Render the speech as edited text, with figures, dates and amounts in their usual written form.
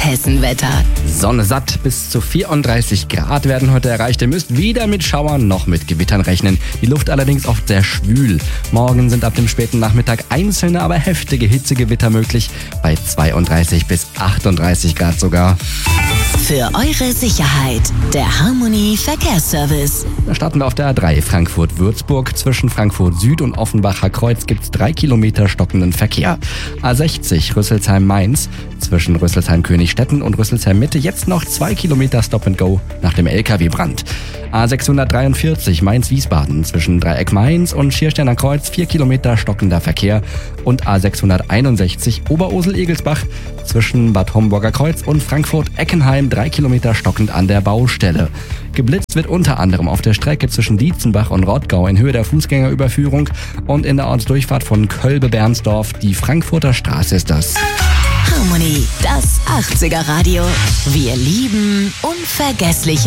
Hessenwetter. Sonne satt, bis zu 34 Grad werden heute erreicht. Ihr müsst weder mit Schauern noch mit Gewittern rechnen. Die Luft allerdings oft sehr schwül. Morgen sind ab dem späten Nachmittag einzelne, aber heftige Hitzegewitter möglich. Bei 32 bis 38 Grad sogar. Für eure Sicherheit, der Harmony Verkehrsservice. Da starten wir auf der A3 Frankfurt-Würzburg. Zwischen Frankfurt Süd und Offenbacher Kreuz gibt es 3 Kilometer stockenden Verkehr. A60 Rüsselsheim-Mainz. Zwischen Rüsselsheim-Königstetten und Rüsselsheim-Mitte jetzt noch 2 Kilometer Stop-and-Go nach dem LKW-Brand. A643 Mainz-Wiesbaden. Zwischen Dreieck Mainz und Schiersteiner Kreuz 4 Kilometer stockender Verkehr. Und A661 Oberursel-Egelsbach. Zwischen Bad Homburger Kreuz und Frankfurt-Eckenheim 3 Kilometer stockend an der Baustelle. Geblitzt wird unter anderem auf der Strecke zwischen Dietzenbach und Rottgau in Höhe der Fußgängerüberführung und in der Ortsdurchfahrt von Kölbe-Bernsdorf. Die Frankfurter Straße ist das. Harmony, das 80er Radio. Wir lieben unvergessliche